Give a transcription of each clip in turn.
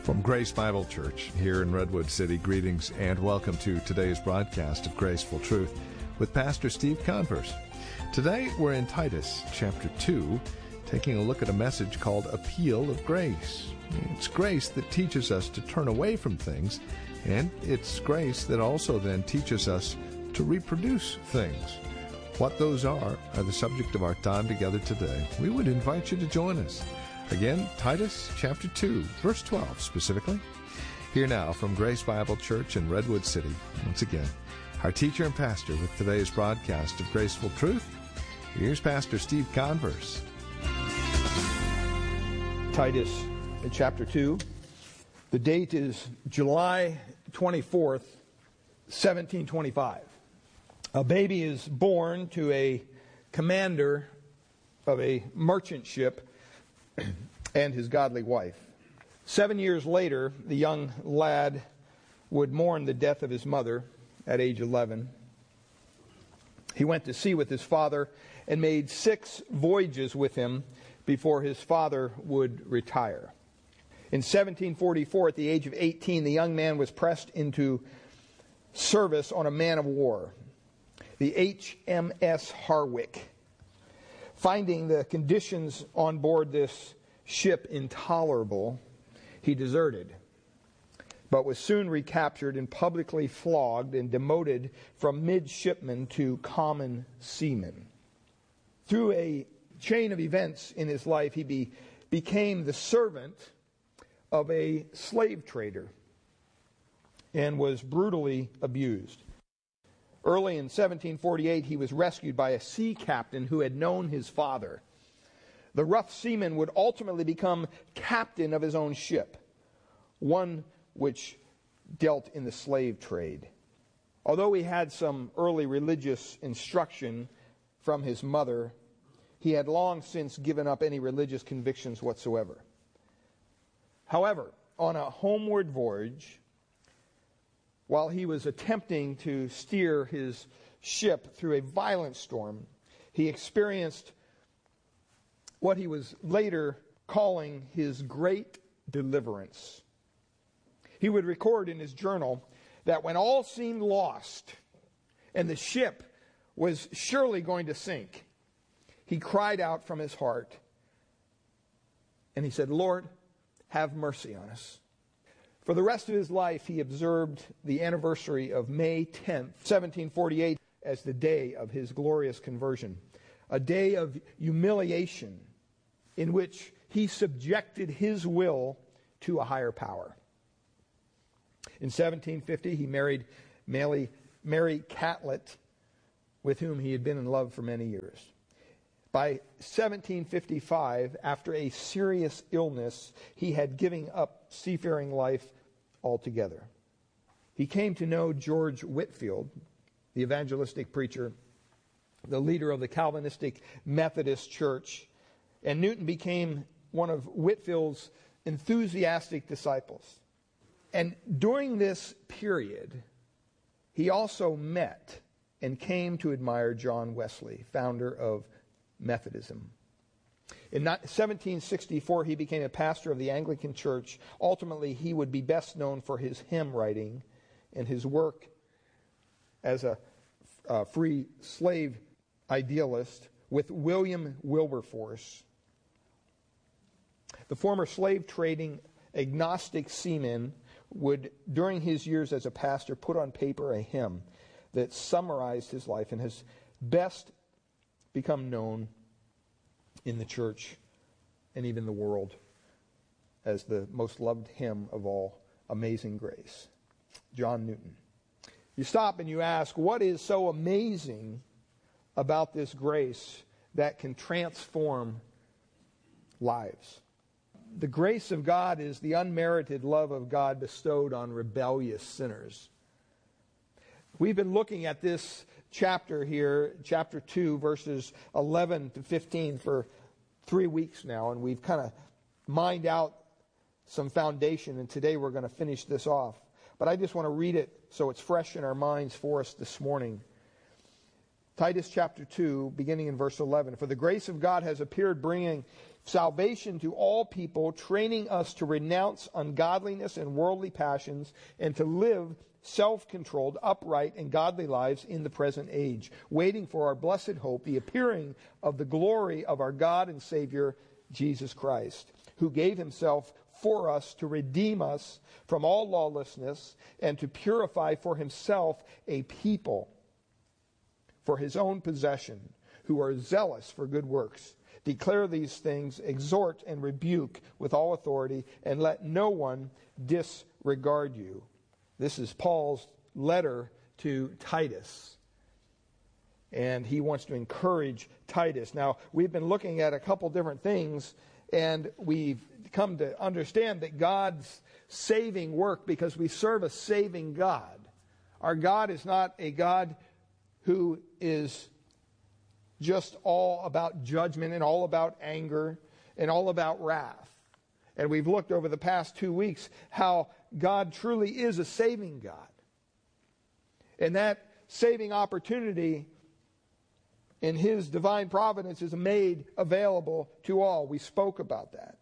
From Grace Bible Church here in Redwood City, greetings and welcome to today's broadcast of Graceful Truth with Pastor Steve Converse. Today we're in Titus chapter 2, taking a look at a message called Appeal of Grace. It's grace that teaches us to turn away from things, and it's grace that also then teaches us to reproduce things. What those are the subject of our time together today. We would invite you to join us. Again, Titus chapter 2, verse 12 specifically. Here now from Grace Bible Church in Redwood City, once again, our teacher and pastor with today's broadcast of Graceful Truth. Here's Pastor Steve Converse. Titus chapter 2. The date is July 24th, 1725. A baby is born to a commander of a merchant ship and his godly wife. 7 years later, the young lad would mourn the death of his mother at age 11. He went to sea with his father and made 6 voyages with him before his father would retire. In 1744, at the age of 18, the young man was pressed into service on a man of war, the HMS Harwich. Finding the conditions on board this ship intolerable, he deserted, but was soon recaptured and publicly flogged and demoted from midshipman to common seaman. Through a chain of events in his life, he became the servant of a slave trader and was brutally abused. Early in 1748, he was rescued by a sea captain who had known his father. The rough seaman would ultimately become captain of his own ship, one which dealt in the slave trade. Although he had some early religious instruction from his mother, he had long since given up any religious convictions whatsoever. However, on a homeward voyage, while he was attempting to steer his ship through a violent storm, he experienced what he was later calling his great deliverance. He would record in his journal that when all seemed lost and the ship was surely going to sink, he cried out from his heart and he said, "Lord, have mercy on us." For the rest of his life, he observed the anniversary of May 10th, 1748, as the day of his glorious conversion, a day of humiliation in which he subjected his will to a higher power. In 1750, he married Mary Catlett, with whom he had been in love for many years. By 1755, after a serious illness, he had given up seafaring life altogether. He came to know George Whitefield, the evangelistic preacher, the leader of the Calvinistic Methodist Church, and Newton became one of Whitefield's enthusiastic disciples. And during this period, he also met and came to admire John Wesley, founder of Methodism. In 1764, he became a pastor of the Anglican Church. Ultimately, he would be best known for his hymn writing and his work as a free slave idealist with William Wilberforce. The former slave trading agnostic seaman would, during his years as a pastor, put on paper a hymn that summarized his life and has best become known in the church and even the world as the most loved hymn of all, Amazing Grace. John Newton. You stop and you ask, what is so amazing about this grace that can transform lives? The grace of God is the unmerited love of God bestowed on rebellious sinners. We've been looking at this chapter here, chapter 2, verses 11 to 15 for 3 weeks now, and we've kind of mined out some foundation, and today we're going to finish this off. But I just want to read it so it's fresh in our minds for us this morning. Titus chapter 2, beginning in verse 11. For the grace of God has appeared, bringing salvation to all people, training us to renounce ungodliness and worldly passions and to live self-controlled, upright, and godly lives in the present age, waiting for our blessed hope, the appearing of the glory of our God and Savior, Jesus Christ, who gave himself for us to redeem us from all lawlessness and to purify for himself a people for his own possession, who are zealous for good works. Declare these things, exhort and rebuke with all authority, and let no one disregard you. This is Paul's letter to Titus. And he wants to encourage Titus. Now, we've been looking at a couple different things, and we've come to understand that God's saving work, because we serve a saving God. Our God is not a God who is just all about judgment and all about anger and all about wrath. And we've looked over the past 2 weeks how God truly is a saving God. And that saving opportunity in his divine providence is made available to all. We spoke about that.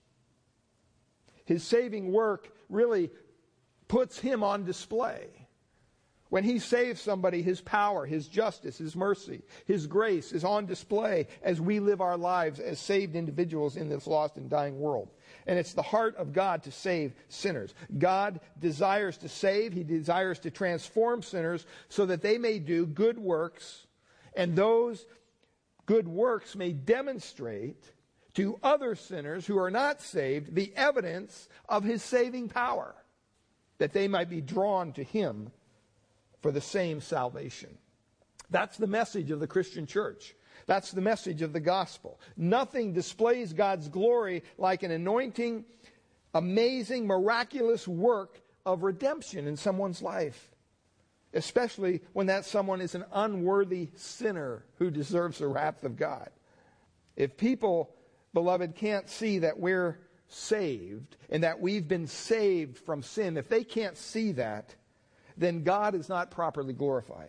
His saving work really puts him on display. When he saves somebody, his power, his justice, his mercy, his grace is on display as we live our lives as saved individuals in this lost and dying world. And it's the heart of God to save sinners. God desires to save. He desires to transform sinners so that they may do good works, and those good works may demonstrate to other sinners who are not saved the evidence of his saving power, that they might be drawn to him for the same salvation. That's the message of the Christian church. That's the message of the gospel. Nothing displays God's glory like an anointing, amazing, miraculous work of redemption in someone's life, especially when that someone is an unworthy sinner who deserves the wrath of God. If people, beloved, can't see that we're saved and that we've been saved from sin, if they can't see that, then God is not properly glorified.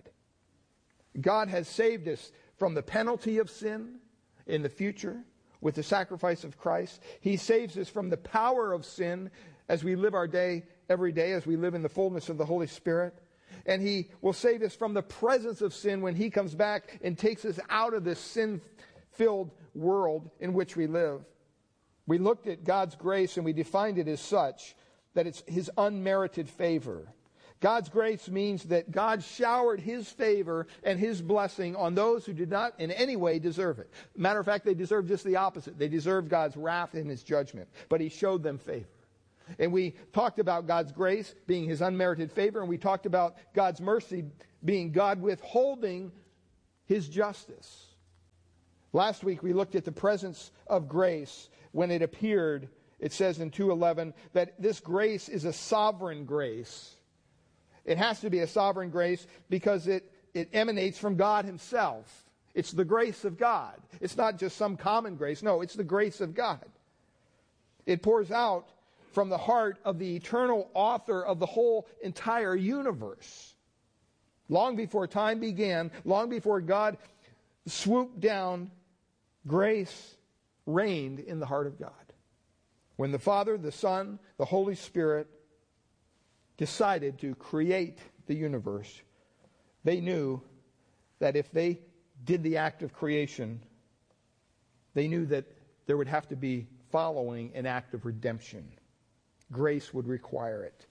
God has saved us from the penalty of sin in the future with the sacrifice of Christ. He saves us from the power of sin as we live our day, every day, as we live in the fullness of the Holy Spirit. And he will save us from the presence of sin when he comes back and takes us out of this sin-filled world in which we live. We looked at God's grace and we defined it as such, that it's his unmerited favor. God's grace means that God showered his favor and his blessing on those who did not in any way deserve it. Matter of fact, they deserved just the opposite. They deserved God's wrath and his judgment. But he showed them favor. And we talked about God's grace being his unmerited favor, and we talked about God's mercy being God withholding his justice. Last week we looked at the presence of grace when it appeared. It says in 2:11 that this grace is a sovereign grace. It has to be a sovereign grace because it emanates from God himself. It's the grace of God. It's not just some common grace. No, it's the grace of God. It pours out from the heart of the eternal author of the whole entire universe. Long before time began, long before God swooped down, grace reigned in the heart of God. When the Father, the Son, the Holy Spirit decided to create the universe, they knew that if they did the act of creation, they knew that there would have to be following an act of redemption. Grace would require it.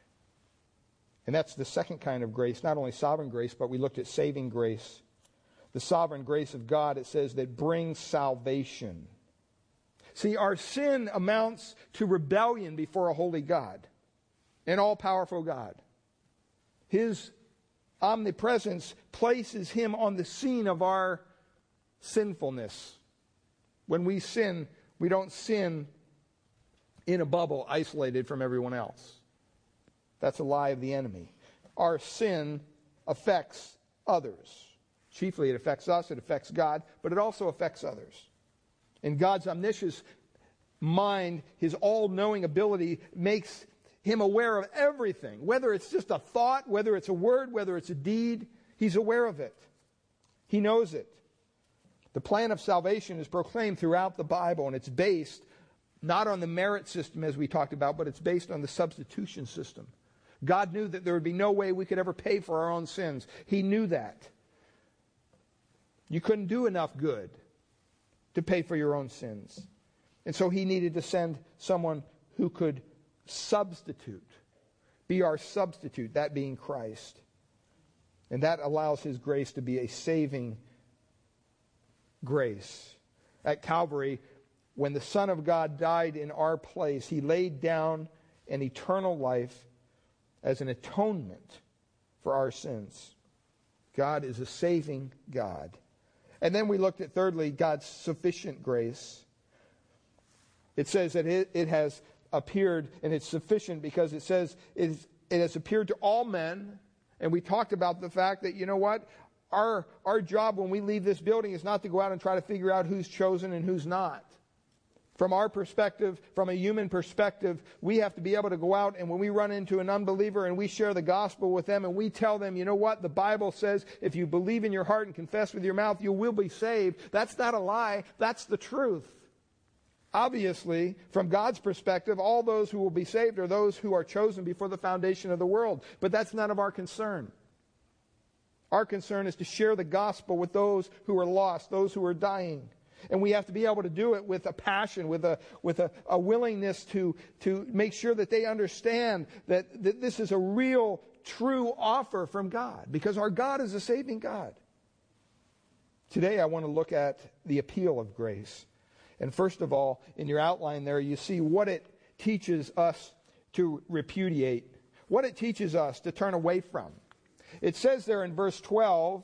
And that's the second kind of grace, not only sovereign grace, but we looked at saving grace. The sovereign grace of God, it says, that brings salvation. See, our sin amounts to rebellion before a holy God, an all-powerful God. His omnipresence places him on the scene of our sinfulness. When we sin, we don't sin in a bubble isolated from everyone else. That's a lie of the enemy. Our sin affects others. Chiefly it affects us, it affects God, but it also affects others. And God's omniscience mind, his all-knowing ability, makes him aware of everything. Whether it's just a thought, whether it's a word, whether it's a deed, he's aware of it. He knows it. The plan of salvation is proclaimed throughout the Bible, and it's based not on the merit system as we talked about, but it's based on the substitution system. God knew that there would be no way we could ever pay for our own sins. He knew that. You couldn't do enough good to pay for your own sins. And so He needed to send someone who could substitute, be our substitute, that being Christ. And that allows His grace to be a saving grace. At Calvary, when the Son of God died in our place, He laid down an eternal life as an atonement for our sins. God is a saving God. And then we looked at, thirdly, God's sufficient grace. It says that it has appeared, and it's sufficient because it says it has appeared to all men. And we talked about the fact that, you know what? Our job when we leave this building is not to go out and try to figure out who's chosen and who's not. From our perspective, from a human perspective, we have to be able to go out, and when we run into an unbeliever and we share the gospel with them and we tell them, you know what, the Bible says if you believe in your heart and confess with your mouth, you will be saved. That's not a lie. That's the truth. Obviously, from God's perspective, all those who will be saved are those who are chosen before the foundation of the world. But that's none of our concern. Our concern is to share the gospel with those who are lost, those who are dying. And we have to be able to do it with a passion, with a willingness to make sure that they understand that this is a real, true offer from God. Because our God is a saving God. Today I want to look at the appeal of grace. And first of all, in your outline there, you see what it teaches us to repudiate. What it teaches us to turn away from. It says there in verse 12,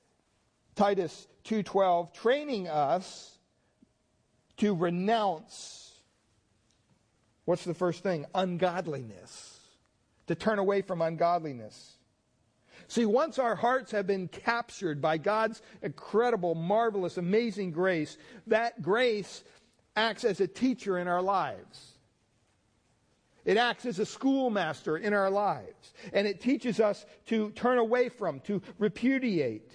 Titus 2:12, training us to renounce, what's the first thing? Ungodliness. To turn away from ungodliness. See, once our hearts have been captured by God's incredible, marvelous, amazing grace, that grace acts as a teacher in our lives. It acts as a schoolmaster in our lives. And it teaches us to turn away from, to repudiate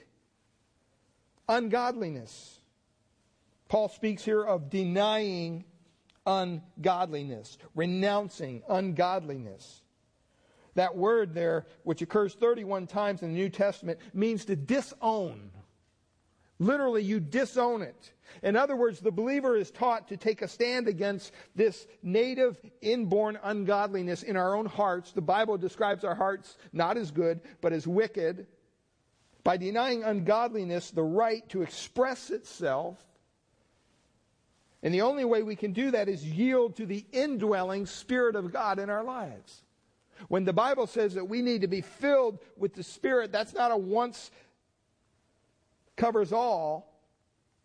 ungodliness. Paul speaks here of denying ungodliness, renouncing ungodliness. That word there, which occurs 31 times in the New Testament, means to disown. Literally, you disown it. In other words, the believer is taught to take a stand against this native, inborn ungodliness in our own hearts. The Bible describes our hearts not as good, but as wicked. By denying ungodliness the right to express itself. And the only way we can do that is yield to the indwelling Spirit of God in our lives. When the Bible says that we need to be filled with the Spirit, that's not a once covers all.